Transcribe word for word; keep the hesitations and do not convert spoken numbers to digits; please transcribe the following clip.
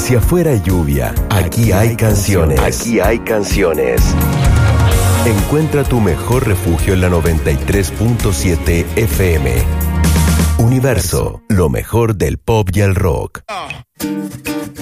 Si afuera hay lluvia, aquí hay canciones. Aquí hay canciones. Encuentra tu mejor refugio en la noventa y tres punto siete F M. Universo, lo mejor del pop y el rock.